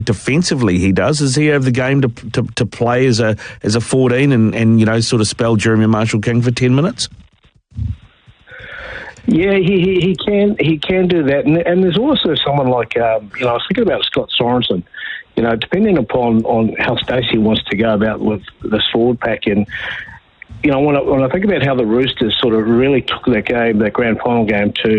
defensively he does. Does he have the game to play as a 14 and sort of spell Jeremy Marshall-King for 10 minutes? Yeah, he can do that, and there's also someone like I was thinking about Scott Sorensen. Depending upon how Stacey wants to go about with this forward pack, and when I think about how the Roosters sort of really took that game, that grand final game, to